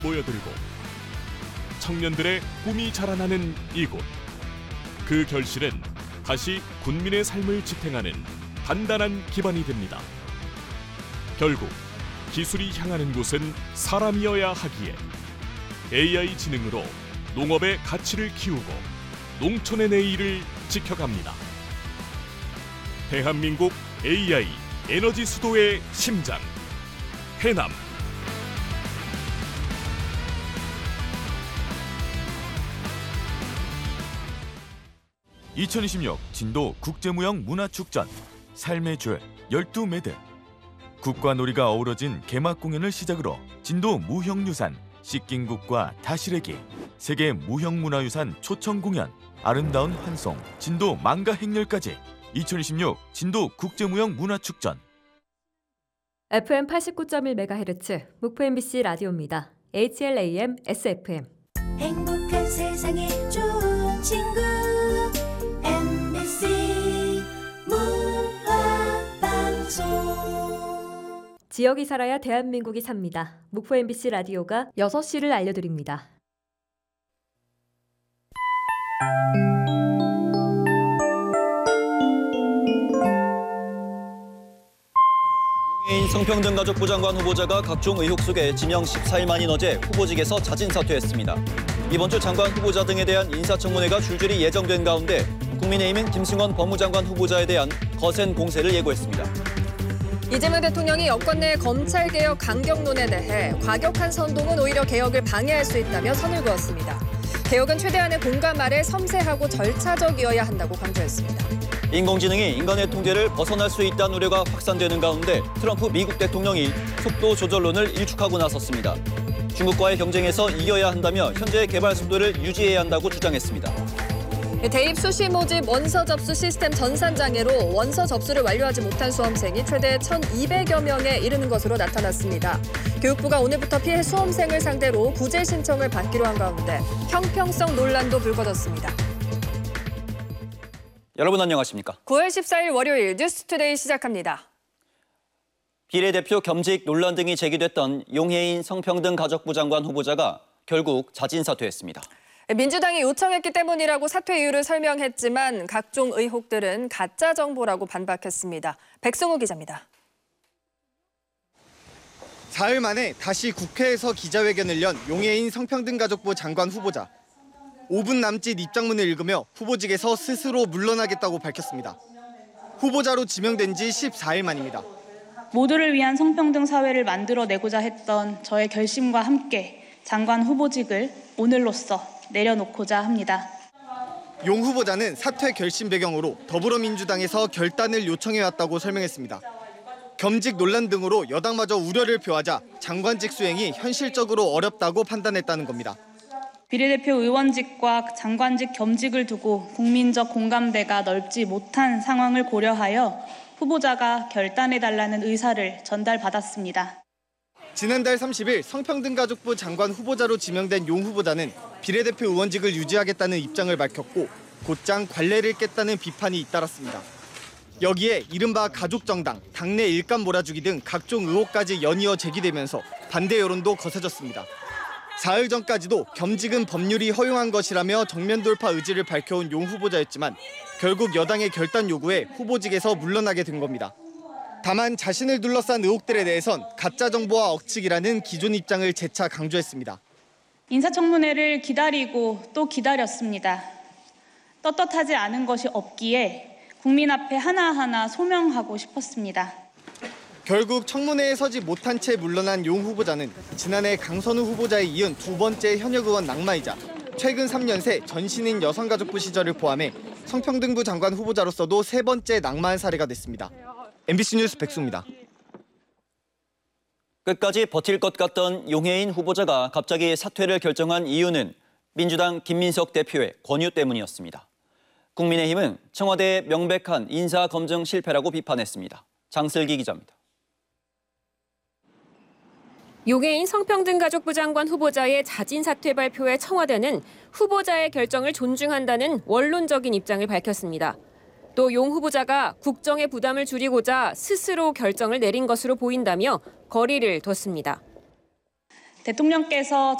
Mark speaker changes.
Speaker 1: 모여들고 청년들의 꿈이 자라나는 이곳. 그 결실은 다시 군민의 삶을 지탱하는 단단한 기반이 됩니다. 결국 기술이 향하는 곳은 사람이어야 하기에 AI 지능으로 농업의 가치를 키우고 농촌의 내일을 지켜갑니다. 대한민국 AI 에너지 수도의 심장, 해남.
Speaker 2: (2026) 진도 국제무형 문화축전 삶의 줄 12매듭. 국과 놀이가 어우러진 개막 공연을 시작으로 진도 무형유산 씻긴국과 다시래기, 세계 무형문화유산 초청 공연, 아름다운 환송, 진도 망가 행렬까지 2026 진도 국제무형 문화축전.
Speaker 3: FM 89.1MHz 목포 MBC 라디오입니다. HLAM SFM.
Speaker 4: 행복한 세상에 좋은 친구 MBC 문화방송.
Speaker 3: 지역이 살아야 대한민국이 삽니다. 목포 MBC 라디오가 6시를 알려드립니다.
Speaker 5: 용해인 성평등가족부 장관 후보자가 각종 의혹 속에 지명 14일 만인 어제 후보직에서 자진 사퇴했습니다. 이번 주 장관 후보자 등에 대한 인사청문회가 줄줄이 예정된 가운데 국민의힘은 김승원 법무장관 후보자에 대한 거센 공세를 예고했습니다.
Speaker 6: 이재명 대통령이 여권 내 검찰개혁 강경론에 대해 과격한 선동은 오히려 개혁을 방해할 수 있다며 선을 그었습니다. 개혁은 최대한의 공감 아래 섬세하고 절차적이어야 한다고 강조했습니다.
Speaker 5: 인공지능이 인간의 통제를 벗어날 수 있다는 우려가 확산되는 가운데 트럼프 미국 대통령이 속도 조절론을 일축하고 나섰습니다. 중국과의 경쟁에서 이겨야 한다며 현재의 개발 속도를 유지해야 한다고 주장했습니다.
Speaker 6: 대입 수시 모집 원서 접수 시스템 전산장애로 원서 접수를 완료하지 못한 수험생이 최대 1,200여 명에 이르는 것으로 나타났습니다. 교육부가 오늘부터 피해 수험생을 상대로 구제 신청을 받기로 한 가운데 형평성 논란도 불거졌습니다.
Speaker 5: 여러분 안녕하십니까?
Speaker 6: 9월 14일 월요일 뉴스투데이 시작합니다.
Speaker 5: 비례대표 겸직 논란 등이 제기됐던 용해인 성평등가족부 장관 후보자가 결국 자진 사퇴했습니다.
Speaker 6: 민주당이 요청했기 때문이라고 사퇴 이유를 설명했지만 각종 의혹들은 가짜 정보라고 반박했습니다. 백승우 기자입니다.
Speaker 7: 사흘 만에 다시 국회에서 기자회견을 연 용해인 성평등가족부 장관 후보자. 5분 남짓 입장문을 읽으며 후보직에서 스스로 물러나겠다고 밝혔습니다. 후보자로 지명된 지 14일 만입니다.
Speaker 8: 모두를 위한 성평등 사회를 만들어내고자 했던 저의 결심과 함께 장관 후보직을 오늘로써 내려놓고자 합니다.
Speaker 7: 용 후보자는 사퇴 결심 배경으로 더불어민주당에서 결단을 요청해왔다고 설명했습니다. 겸직 논란 등으로 여당마저 우려를 표하자 장관직 수행이 현실적으로 어렵다고 판단했다는 겁니다.
Speaker 8: 비례대표 의원직과 장관직 겸직을 두고 국민적 공감대가 넓지 못한 상황을 고려하여 후보자가 결단해달라는 의사를 전달받았습니다.
Speaker 7: 지난달 30일 성평등가족부 장관 후보자로 지명된 용 후보자는 비례대표 의원직을 유지하겠다는 입장을 밝혔고 곧장 관례를 깼다는 비판이 잇따랐습니다. 여기에 이른바 가족정당, 당내 일감 몰아주기 등 각종 의혹까지 연이어 제기되면서 반대 여론도 거세졌습니다. 사흘 전까지도 겸직은 법률이 허용한 것이라며 정면 돌파 의지를 밝혀온 용 후보자였지만 결국 여당의 결단 요구에 후보직에서 물러나게 된 겁니다. 다만 자신을 둘러싼 의혹들에 대해선 가짜 정보와 억측이라는 기존 입장을 재차 강조했습니다.
Speaker 8: 인사청문회를 기다리고 또 기다렸습니다. 떳떳하지 않은 것이 없기에 국민 앞에 하나하나 소명하고 싶었습니다.
Speaker 7: 결국 청문회에 서지 못한 채 물러난 용 후보자는 지난해 강선우 후보자에 이은 두 번째 현역 의원 낙마이자 최근 3년 새 전신인 여성가족부 시절을 포함해 성평등부 장관 후보자로서도 세 번째 낙마한 사례가 됐습니다. MBC 뉴스 백수입니다.
Speaker 5: 끝까지 버틸 것 같던 용해인 후보자가 갑자기 사퇴를 결정한 이유는 민주당 김민석 대표의 권유 때문이었습니다. 국민의힘은 청와대의 명백한 인사 검증 실패라고 비판했습니다. 장슬기 기자입니다.
Speaker 9: 용해인 성평등가족부 장관 후보자의 자진 사퇴 발표에 청와대는 후보자의 결정을 존중한다는 원론적인 입장을 밝혔습니다. 또 용 후보자가 국정의 부담을 줄이고자 스스로 결정을 내린 것으로 보인다며 거리를 뒀습니다.
Speaker 8: 대통령께서